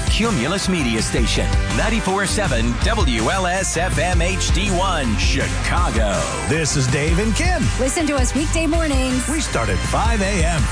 Cumulus Media Station, 94.7 WLS-FM HD1, Chicago. This is Dave and Ken. Listen to us weekday mornings. We start at 5 a.m.